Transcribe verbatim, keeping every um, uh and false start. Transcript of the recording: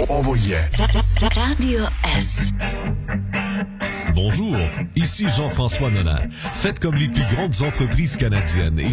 Envoyez. Radio S. Bonjour, ici Jean-François Nolan. Faites comme les plus grandes entreprises canadiennes et